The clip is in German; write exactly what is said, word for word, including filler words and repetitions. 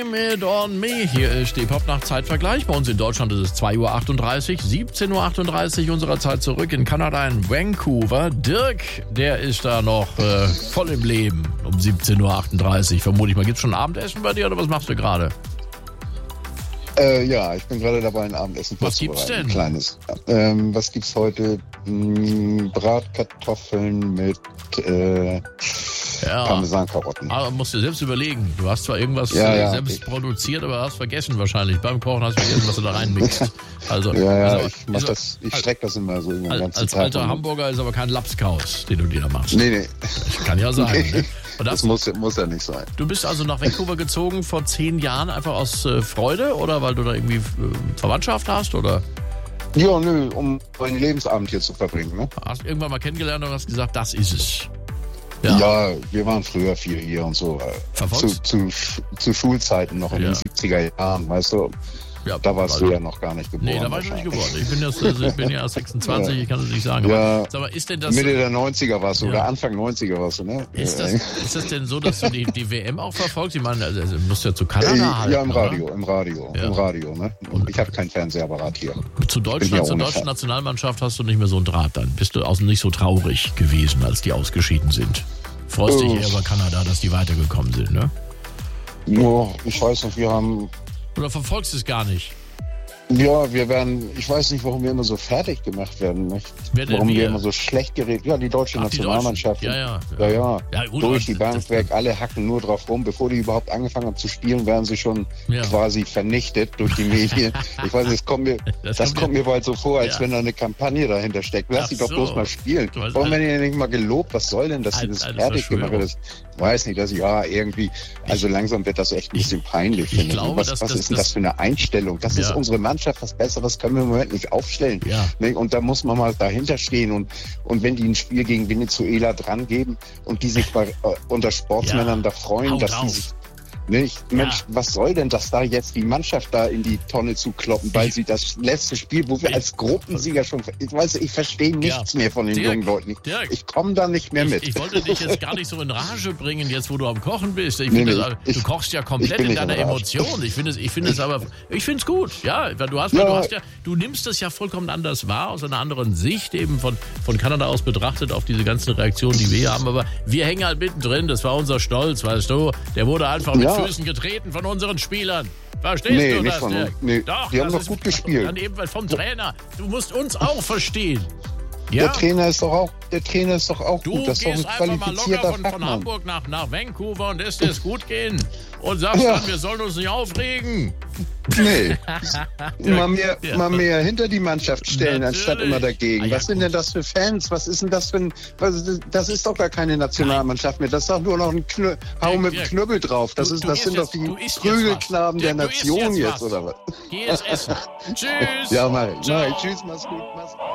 Mit On Me. Hier ist die Pop-Nacht-Zeitvergleich. Bei uns in Deutschland ist es zwei Uhr achtunddreißig, siebzehn Uhr achtunddreißig unserer Zeit zurück in Kanada, in Vancouver. Dirk, der ist da noch äh, voll im Leben um siebzehn Uhr achtunddreißig. Vermute ich mal, gibt's schon Abendessen bei dir oder was machst du gerade? Äh, ja, ich bin gerade dabei, ein Abendessen Was gibt's denn? Ein kleines. Ähm, was gibt's heute? Hm, Bratkartoffeln mit äh, Ja. Parmesankarotten. Aber musst du selbst überlegen. Du hast zwar irgendwas Ja, äh, ja, selbst ich- produziert, aber hast vergessen wahrscheinlich. Beim Kochen hast du vergessen, was du da reinmixst. Also, Ja, ja, also, ich mach also, das, ich streck das immer so den als, ganzen als Tag. alter Und- Hamburger ist aber kein Lapskaus, den du dir da machst. Nee, nee. Kann ja sein. Nee. Ne? Und Das das, muss, muss ja nicht sein. du bist also nach Vancouver gezogen vor zehn Jahren einfach aus äh, Freude oder weil du da irgendwie äh, Verwandtschaft hast oder Ja, nö, um meinen Lebensabend hier zu verbringen, ne? hast irgendwann mal kennengelernt und hast gesagt, das ist es. Ja, wir waren früher viel hier und so. äh, Zu, Verfolgst? zu, Sch- zu Schulzeiten noch in Ja. den siebziger Jahren, weißt du? Ja, Da warst also- du ja noch gar nicht geboren. Nee, da war ich noch nicht wahrscheinlich. geboren. Ich bin, jetzt, also ich bin ja erst sechsundzwanzig, ich kann es nicht sagen. Ja. Aber sag mal, ist denn das, Mitte der neunziger warst du, Ja. oder Anfang neunziger warst du, ne? ist das, Äh, ist das denn so, dass du die, die W M auch verfolgst? Ich meine, also, also, du musst ja zu äh, Kanada halten, ja, im oder? Radio, im Radio, Ja. im Radio, ne? Und ich habe keinen Fernsehapparat hier. Zu Bin Deutschland, ja zur ohne deutschen Fer- Nationalmannschaft hast du nicht mehr so einen Draht dann. Bist du außen nicht so traurig gewesen, als die ausgeschieden sind. Freust dich Oh. eher über Kanada, dass die weitergekommen sind, ne? Ja, ich weiß nicht, wir haben, Oder verfolgst du es gar nicht? ja, wir werden, ich weiß nicht, warum wir immer so fertig gemacht werden, nicht? Wer denn Warum wir? wir immer so schlecht geredet, ja, die deutsche Ach, die Nationalmannschaft. Deutschen. Ja, Ja, ja. ja. Ja, gut, Durch aber die das- Bank das- weg, alle hacken nur drauf rum. Bevor die überhaupt angefangen haben zu spielen, werden sie schon Ja. quasi vernichtet durch die Medien. Ich weiß nicht, das kommt mir, Das das, kommt kommt mir bald so vor, als Ja. wenn da eine Kampagne dahinter steckt. Lass Ach sie doch so. bloß mal spielen. Du hast Warum ein- werden die nicht mal gelobt? Was soll denn, dass sie Ein- das eine fertig gemacht Verschwörung. haben? Ich weiß nicht, dass ja irgendwie, also langsam wird das echt ein bisschen peinlich, ich finde ich. glaube, Was, dass was das- ist denn das- das für eine Einstellung? Das ist Ja. unsere Mannschaft, was Besseres können wir im Moment nicht aufstellen. Ja. Ne? Und da muss man mal dahinter stehen. Und, und wenn die ein Spiel gegen Venezuela dran geben und die sich bei, äh, unter Sportsmännern Ja. da freuen, Haut dass drauf. die sich. Nicht, Mensch, Ja. was soll denn das da jetzt die Mannschaft da in die Tonne zu kloppen, weil Ich- sie das letzte Spiel, wo wir Ich- als Gruppensieger schon, ich weiß, ich verstehe nichts Ja. mehr von den Dirk, jungen Leuten. Dirk. Ich komme da nicht mehr mit. Ich, ich wollte dich jetzt gar nicht so in Rage bringen, jetzt wo du am Kochen bist. Ich Nee, finde, nee, das- ich- du kochst ja ich komplett bin in nicht deiner in Rage. Emotion. Ich finde es, ich finde es aber, ich finde es gut. Ja, weil du hast, Ja. du hast ja, du nimmst es ja vollkommen anders wahr, aus einer anderen Sicht eben von, von Kanada aus betrachtet auf diese ganzen Reaktionen, die wir hier haben. Aber wir hängen halt mittendrin. Das war unser Stolz, weißt du. Der wurde einfach mit Ja. Füßen getreten von unseren Spielern. Verstehst Nee, du nicht das? von Dirk? uns. Nee, Doch, die haben das doch ist gut gespielt. Dann eben vom Trainer. Du musst uns auch verstehen. Ja? Der Trainer ist doch auch, der Trainer ist doch auch Du gut. Das ist doch ein gehst einfach mal locker qualifizierter von, von Fachmann. Hamburg nach, nach Vancouver und lässt dir es gut gehen. Und sagst Ja. dann, wir sollen uns nicht aufregen. Nee. mal, mehr, Ja. mal mehr hinter die Mannschaft stellen, Natürlich. anstatt immer dagegen. Ah, ja, was sind gut. denn das für Fans? Was ist denn das für ein. Was, das ist doch gar keine Nationalmannschaft mehr. Das ist doch nur noch ein Knü Hau mit dem Dirk, Knüppel drauf. Das, du- ist, du das isst sind jetzt- doch die du isst jetzt Prügelknaben was. der Dirk, du isst Nation jetzt jetzt, was. oder was? Geh jetzt essen. Tschüss. Ja, mach ich. Ciao. Mach ich. Tschüss, mach's gut. Mach's gut.